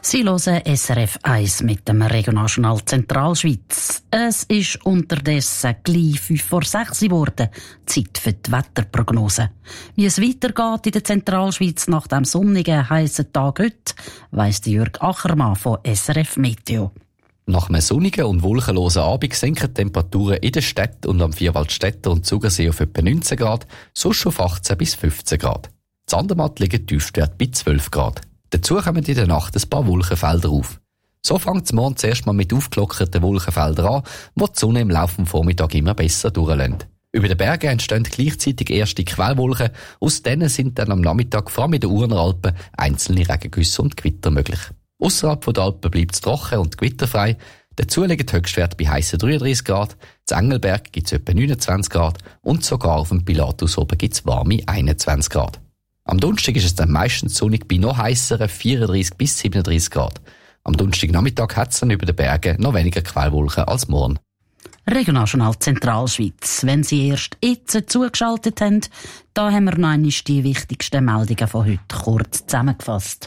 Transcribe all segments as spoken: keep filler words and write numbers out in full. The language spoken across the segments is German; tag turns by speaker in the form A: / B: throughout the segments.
A: Sie hören S R F eins mit dem Regionaljournal Zentralschweiz. Es ist unterdessen gleich fünf vor sechs geworden. Zeit für die Wetterprognose. Wie es weitergeht in der Zentralschweiz nach dem sonnigen, heissen Tag heute, weiss Jürg Achermann von S R F Meteo.
B: Nach einem sonnigen und wolkenlosen Abend sinken die Temperaturen in der Stadt und am Vierwaldstätter und Zugersee auf etwa neunzehn Grad, sonst auf achtzehn bis fünfzehn Grad. In Andermatt liegen Tiefstwerte bei zwölf Grad. Dazu kommen in der Nacht ein paar Wolkenfelder auf. So fängt es morgen zuerst mal mit aufgelockerten Wolkenfeldern an, wo die Sonne im Laufe des Vormittags immer besser durchlässt. Über den Bergen entstehen gleichzeitig erste Quellwolken, aus denen sind dann am Nachmittag vor allem in den Urneralpen einzelne Regengüsse und Gewitter möglich. Ausserhalb der Alpen bleibt es trocken und gewitterfrei. Dazu liegen die Höchstwerte bei heissen dreiunddreissig Grad, zu Engelberg gibt es etwa neunundzwanzig Grad und sogar auf dem Pilatus oben gibt es warme einundzwanzig Grad. Am Donnerstag ist es dann meistens sonnig bei noch heisseren vierunddreissig bis siebenunddreissig Grad. Am Donnerstagnachmittag hat es dann über den Bergen noch weniger Quellwolken als morgen.
A: Regionaljournal Zentralschweiz. Wenn Sie erst jetzt zugeschaltet haben, da haben wir noch einmal die wichtigsten Meldungen von heute kurz zusammengefasst.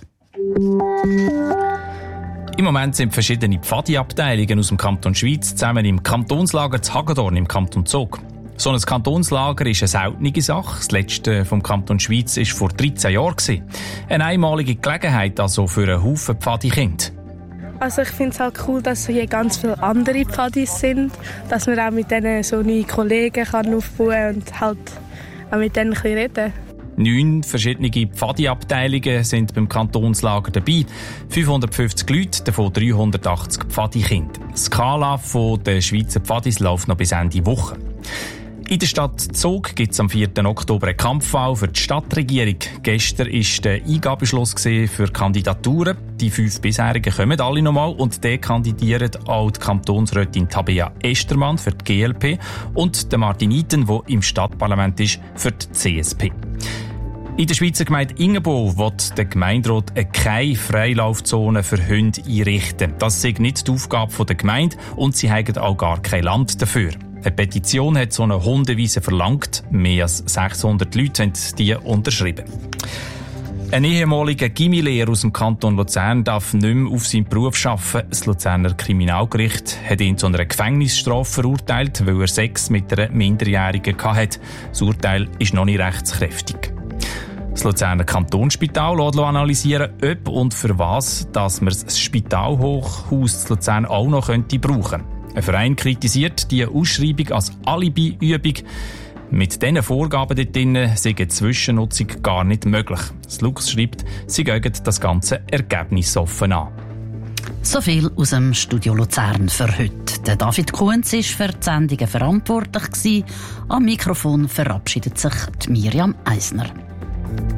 C: Im Moment sind verschiedene Pfadi-Abteilungen aus dem Kanton Schweiz zusammen im Kantonslager zu Hagedorn im Kanton Zug. So ein Kantonslager ist eine seltene Sache. Das letzte vom Kanton Schweiz war vor dreizehn Jahren. Eine einmalige Gelegenheit also für einen Haufen Pfadi-Kinder.
D: Also ich finde es halt cool, dass hier ganz viele andere Pfadis sind, dass man auch mit denen so neue Kollegen kann aufbauen kann und halt auch mit denen ein bisschen reden.
C: Neun verschiedene Pfadi-Abteilungen sind beim Kantonslager dabei. fünfhundertfünfzig Leute, davon dreihundertachtzig Pfadi-Kinder. Die Skala der Schweizer Pfadis läuft noch bis Ende Woche. In der Stadt Zug gibt es am vierten Oktober eine Kampfwahl für die Stadtregierung. Gestern war der Eingabeschluss für Kandidaturen. Die fünf bisherigen kommen alle nochmal und der kandidiert auch die Kantonsrätin Tabea Estermann für die G L P und der Martin Iten, der im Stadtparlament ist, für die C S P. In der Schweizer Gemeinde Ingenbow will der Gemeinderat keine Freilaufzone für Hunde einrichten. Das ist nicht die Aufgabe der Gemeinde und sie haben auch gar kein Land dafür. Eine Petition hat so eine Hundewiese verlangt. Mehr als sechshundert Leute haben die unterschrieben. Ein ehemaliger Gimmi-Lehrer aus dem Kanton Luzern darf nicht mehr auf seinem Beruf arbeiten. Das Luzerner Kriminalgericht hat ihn zu einer Gefängnisstrafe verurteilt, weil er Sex mit einer Minderjährigen hatte. Das Urteil ist noch nicht rechtskräftig. Das Luzerner Kantonsspital lässt analysieren, ob und für was dass man das Spitalhochhaus zu Luzern auch noch könnte brauchen könnte. Ein Verein kritisiert die Ausschreibung als Alibi-Übung. Mit diesen Vorgaben dort drin sei eine Zwischennutzung gar nicht möglich. Das Lux schreibt, sie gehen das ganze Ergebnis offen an.
A: So viel aus dem Studio Luzern für heute. Der David Kuhns war für die Sendungen verantwortlich. Am Mikrofon verabschiedet sich die Miriam Eisner.